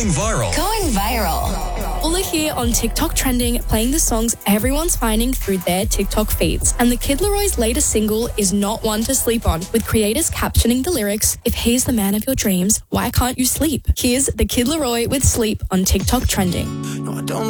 Going viral. Going viral. All are here on TikTok trending, playing the songs everyone's finding through their TikTok feeds. And the Kid Leroy's latest single is not one to sleep on, with creators captioning the lyrics, "If he's the man of your dreams, why can't you sleep?" Here's the Kid Leroy with Sleep on TikTok trending. No, I don't